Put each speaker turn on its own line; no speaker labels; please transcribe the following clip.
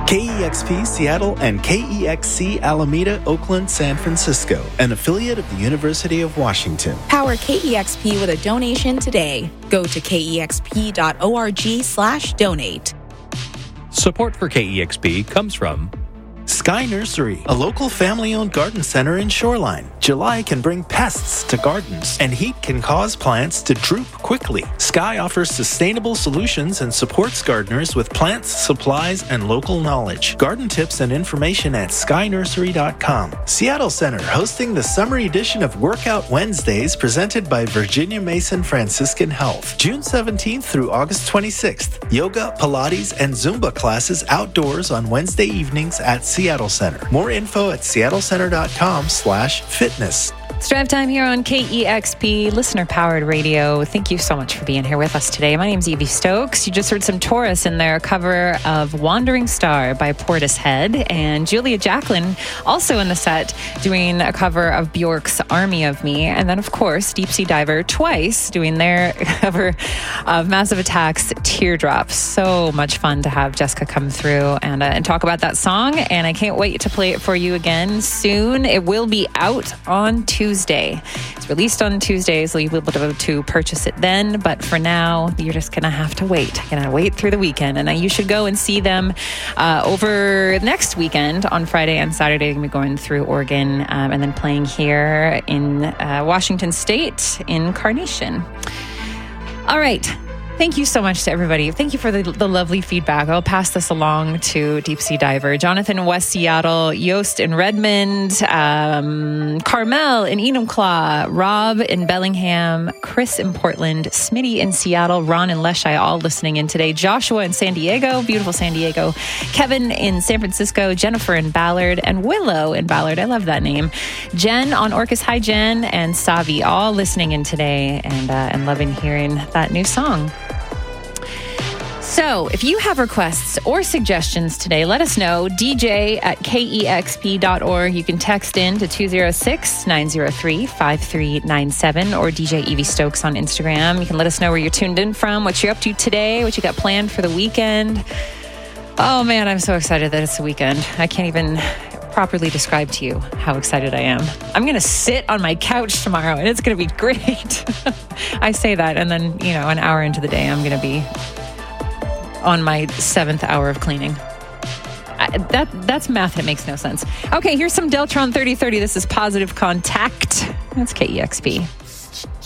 KEXP Seattle and KEXC Alameda, Oakland, San Francisco, an affiliate of the University of Washington.
Power KEXP with a donation today. Go to kexp.org/donate.
Support for KEXP comes from
Sky Nursery, a local family-owned garden center in Shoreline. July can bring pests to gardens, and heat can cause plants to droop quickly. Sky offers sustainable solutions and supports gardeners with plants, supplies, and local knowledge. Garden tips and information at skynursery.com. Seattle Center hosting the summer edition of Workout Wednesdays presented by Virginia Mason Franciscan Health. June 17th through August 26th. Yoga, Pilates, and Zumba classes outdoors on Wednesday evenings at Seattle Center. More info at seattlecenter.com/fitness.
It's drive time here on KEXP, listener-powered radio. Thank you so much for being here with us today. My name's Evie Stokes. You just heard some Taurus in their cover of Wandering Star by Portishead, and Julia Jacklin also in the set doing a cover of Bjork's Army of Me, and then, of course, Deep Sea Diver twice doing their cover of Massive Attack's Teardrops. So much fun to have Jessica come through and talk about that song, and I can't wait to play it for you again soon. It will be out on Tuesday. It's released on Tuesday, so you'll be able to purchase it then. But for now, you're just going to have to wait. You're going to wait through the weekend. And you should go and see them over next weekend on Friday and Saturday. They're going to be going through Oregon and then playing here in Washington State in Carnation. All right. Thank you so much to everybody. Thank you for the lovely feedback. I'll pass this along to Deep Sea Diver, Jonathan in West Seattle, Yost in Redmond, Carmel in Enumclaw, Rob in Bellingham, Chris in Portland, Smitty in Seattle, Ron in Leshai, all listening in today, Joshua in San Diego, beautiful San Diego, Kevin in San Francisco, Jennifer in Ballard, and Willow in Ballard. I love that name. Jen on Orcas. Hi, Jen, and Savi, all listening in today and loving hearing that new song. So, if you have requests or suggestions today, let us know. dj@kexp.org. You can text in to 206-903-5397 or DJ Evie Stokes on Instagram. You can let us know where you're tuned in from, what you're up to today, what you got planned for the weekend. Oh man, I'm so excited that it's the weekend. I can't even properly describe to you how excited I am. I'm going to sit on my couch tomorrow and it's going to be great. I say that and then, an hour into the day, I'm going to be on my 7th hour of cleaning. That's math that makes no sense. Okay, here's some Deltron 3030. This is Positive Contact. That's KEXP.